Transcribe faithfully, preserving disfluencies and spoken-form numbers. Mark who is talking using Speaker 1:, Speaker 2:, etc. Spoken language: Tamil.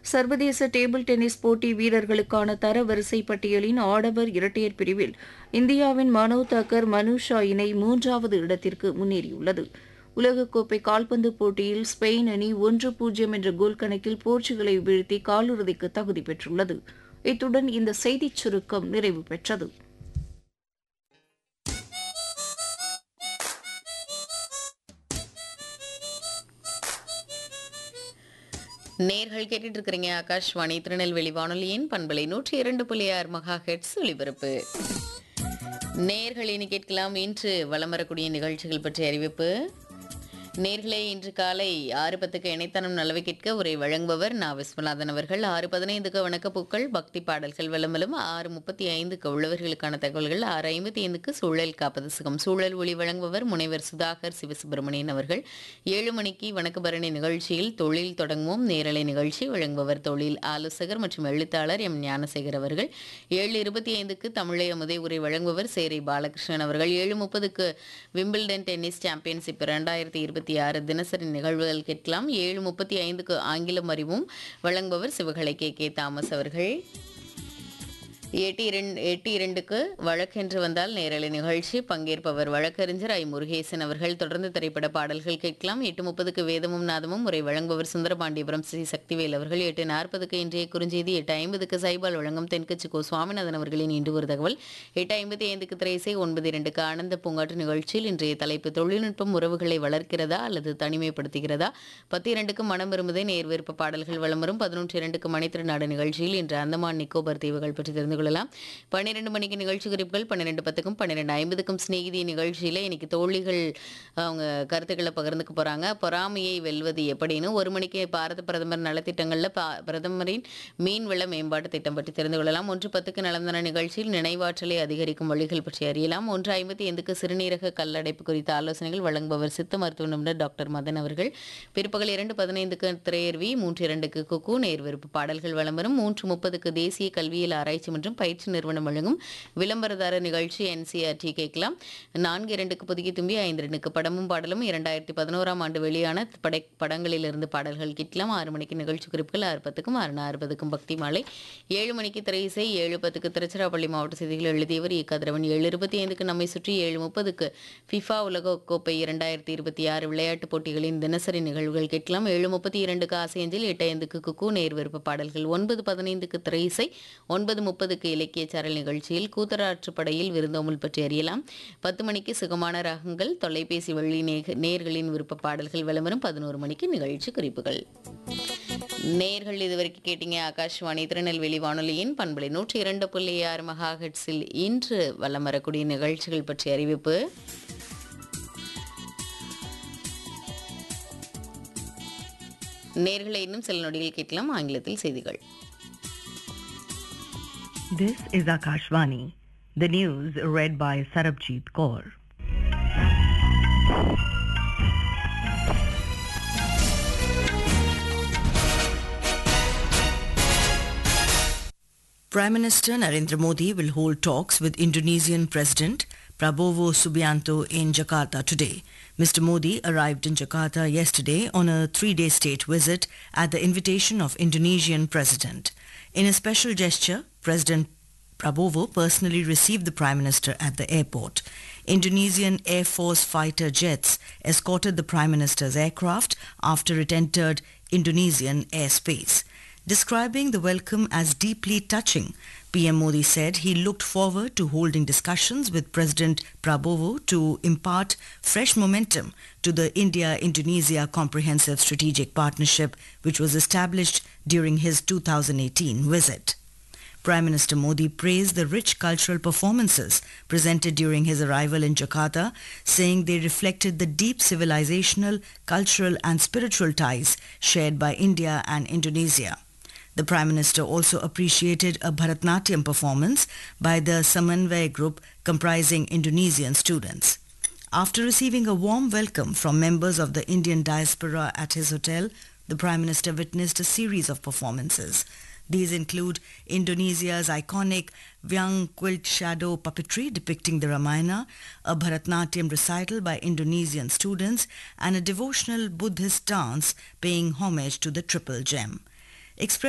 Speaker 1: சர்வதேச டேபிள் டென்னிஸ் போட்டி வீரர்களுக்கான தரவரிசை பட்டியலின் ஆடவர் இரட்டையர் பிரிவில் இந்தியாவின் மனோவ் தாக்கர் மனு ஷா இணை மூன்றாவது இடத்திற்கு முன்னேறியுள்ளது. உலகக்கோப்பை கால்பந்து போட்டியில் ஸ்பெயின் அணி ஒன்று பூஜ்ஜியம் என்ற கோல் கணக்கில் போர்ச்சுகலை வீழ்த்தி காலிறுதிக்கு தகுதி பெற்றுள்ளது. இத்துடன் இந்த செய்திச் சுருக்கம் நிறைவு பெற்றது.
Speaker 2: நேர்கள் கேட்டுட்டு இருக்கிறீங்க ஆகாஷ்வாணி திருநெல்வேலி வானொலியின் பண்பலை நூற்றி இரண்டு புள்ளி ஆறு மெகா ஹெர்ட்ஸ் ஒலிபரப்பு. நேர்கள் இனி கேட்கலாம் இன்று வலம் வரக்கூடிய நிகழ்ச்சிகள் பற்றிய அறிவிப்பு. நேர்களே, இன்று காலை ஆறு பத்துக்கு இணைத்தனம் நலவை கேட்க உரை வழங்குபவர் நா விஸ்வநாதன் அவர்கள். ஆறு பதினைந்துக்கு வணக்கப்பூக்கள் பக்தி பாடல்கள் விளம்பலும். ஆறு முப்பத்தி ஐந்துக்கு உள்ளவர்களுக்கான தகவல்கள். ஆறு ஐம்பத்தி ஐந்துக்கு சூழல் காப்பது சுகம் சூழல் ஒளி வழங்குபவர் முனைவர் சுதாகர் சிவசுப்பிரமணியன் அவர்கள். ஏழு மணிக்கு வணக்கபரணி நிகழ்ச்சியில் தொழில் தொடங்குவோம் நேரலை நிகழ்ச்சி வழங்குபவர் தொழில் ஆலோசகர் மற்றும் எழுத்தாளர் எம் ஞானசேகர் அவர்கள். ஏழு இருபத்தி ஐந்துக்கு தமிழை அமுதை உரை வழங்குபவர் சேரை பாலகிருஷ்ணன் அவர்கள். ஏழு முப்பதுக்கு விம்பிள்டன் டென்னிஸ் சாம்பியன்ஷிப் இரண்டாயிரத்தி இருபத்தி ஆறு தினசரி நிகழ்வுகள் கேட்கலாம். ஏழு முப்பத்தி ஐந்துக்கு ஆங்கிலம் அறிவும் வழங்குபவர் சிவகலை கே கே தாமஸ் அவர்கள். எட்டு இரண்டு எட்டு இரண்டுக்கு வழக்கென்று வந்தால் நேரலை நிகழ்ச்சி பங்கேற்பவர் வழக்கறிஞர் ஐ முருகேசன் அவர்கள். தொடர்ந்து திரைப்பட பாடல்கள் கேட்கலாம். எட்டு முப்பதுக்கு வேதமும் நாதமும் உரை வழங்குபவர் சுந்தரபாண்டியபுரம் ஸ்ரீ சக்திவேல் அவர்கள். எட்டு நாற்பதுக்கு இன்றைய குறுஞ்செய்தி. எட்டு ஐம்பதுக்கு சைபால் வழங்கும் தென்கட்சி கோ சுவாமிநாதன் அவர்களின் இன்று ஒரு தகவல். எட்டு ஐம்பத்தி ஐந்துக்கு திரைசை. ஒன்பது இரண்டுக்கு ஆனந்த பூங்காற்று நிகழ்ச்சியில் இன்றைய தலைப்பு தொழில்நுட்பம் உறவுகளை வளர்க்கிறதா அல்லது தனிமைப்படுத்துகிறதா. பத்து இரண்டுக்கு மனம் விரும்புதே நேர் விருப்ப பாடல்கள் வலம் வரும். பதினொன்று இரண்டுக்கு மணித்திருநாடு நிகழ்ச்சியில் இன்று அந்தமான் நிக்கோபர் தீவுகள் பற்றி தெரிந்து கொள்ளலாம். பன்னிரண்டு மணிக்கு நிகழ்ச்சி குறிப்புகள். பன்னிரெண்டு பத்துக்கும் பன்னிரெண்டு ஐம்பதுக்கும் ஸ்நேகிதி நிகழ்ச்சியில் இன்னைக்கு தோழிகள் அவங்க கருத்துக்களை பகிர்ந்துக்க போறாங்க. பொறாமையை வெல்வது எப்படின்னு. ஒரு மணிக்கு பாரத பிரதமர் நலத்திட்டங்களில் பிரதமரின் மீன் வள மேம்பாட்டு திட்டம் பற்றி தெரிந்து கொள்ளலாம். ஒன்று பத்துக்கு நலந்தன நிகழ்ச்சியில் நினைவாற்றலை அதிகரிக்கும் வழிகள் பற்றி அறியலாம். ஒன்று ஐம்பத்தி ஐந்துக்கு சிறுநீரக கல்லடைப்பு குறித்த ஆலோசனைகள் வழங்குபவர் சித்த மருத்துவ நிபுணர் டாக்டர் மதன் அவர்கள். பிற்பகல் இரண்டு பதினைந்துக்கு திரையர்வி. மூன்று இரண்டுக்கு குக்கு நேர் விருப்பு பாடல்கள் வலம் வரும். மூன்று முப்பதுக்கு தேசிய கல்வியியல் ஆராய்ச்சி மற்றும் பயிற்சி நிறுவனம் வழங்கும் விளம்பரதார நிகழ்ச்சி என்சிஆர்டி கேட்கலாம். நான்கு இரண்டுக்கு புதுகி தும்பி. ஐந்து ரெண்டுக்கு படமும் பாடலும். இரண்டாயிரத்தி பதினோராம் ஆண்டு வெளியான படை படங்களிலிருந்து பாடல்கள் கேட்கலாம். ஆறு மணிக்கு நிகழ்ச்சி குறிப்புகள். ஆறு பத்துக்கும் ஆறு அறுபதுக்கும் பக்தி மாலை. ஏழு மணிக்கு திரை இசை. ஏழு பத்துக்கு திருச்சிராப்பள்ளி மாவட்ட செய்திகள் எழுதியவர் இ கதிரவன். ஏழு இருபத்தி ஐந்துக்கு நம்மை சுற்றி. ஏழு முப்பதுக்கு ஃபிஃபா உலகக்கோப்பை இரண்டாயிரத்தி இருபத்தி ஆறு விளையாட்டுப் போட்டிகளின் தினசரி நிகழ்வுகள் கேட்கலாம். ஏழு முப்பத்தி இரண்டுக்கு ஆசையஞ்சில். எட்டு ஐந்துக்கு குக்கு நேர் விருப்ப பாடல்கள். ஒன்பது பதினைந்துக்கு திரை இசை. ஒன்பது முப்பதுக்கு இலக்கிய சாரல் நிகழ்ச்சியில் கூத்தராற்றுப்படையில் விருந்தோமல் பற்றி அறியலாம். பத்து மணிக்கு சுகமான ராகங்கள் தொலைபேசி வழி நேர்களின் விருப்ப பாடல்கள் விளம்பரம். பதினோரு மணிக்கு நிகழ்ச்சி குறிப்புகள். நேர்கள் இதுவரைக்கும் கேட்டீங்க ஆகாஷ்வாணி திருநெல்வேலி வானொலியின் பண்பலை நூற்றி இரண்டு புள்ளி ஆறு மெகா ஹெர்ட்ஸில் இன்று வலம் வரக்கூடிய நிகழ்ச்சிகள் பற்றிய அறிவிப்பு. நேர்களை இன்னும் சில நொடிகள் கேட்கலாம் ஆங்கிலத்தில் செய்திகள்.
Speaker 3: This is Akashvani. The news read by Sarabjit Kaur. Prime Minister Narendra Modi will hold talks with Indonesian President Prabowo Subianto in Jakarta today. Mister Modi arrived in Jakarta yesterday on a three-day state visit at the invitation of Indonesian President. In a special gesture, President Prabowo personally received the Prime Minister at the airport. Indonesian Air Force fighter jets escorted the Prime Minister's aircraft after it entered Indonesian airspace. Describing the welcome as deeply touching, P M Modi said he looked forward to holding discussions with President Prabowo to impart fresh momentum to the India-Indonesia Comprehensive Strategic Partnership, which was established during his two thousand eighteen visit. Prime Minister Modi praised the rich cultural performances presented during his arrival in Jakarta, saying they reflected the deep civilizational, cultural and spiritual ties shared by India and Indonesia. The Prime Minister also appreciated a Bharatnatyam performance by the Samanvay group comprising Indonesian students. After receiving a warm welcome from members of the Indian diaspora at his hotel, the Prime Minister witnessed a series of performances. These include Indonesia's iconic Wayang quilt shadow puppetry depicting the Ramayana, a Bharatnatyam recital by Indonesian students, and a devotional Buddhist dance paying homage to the Triple Gem. Express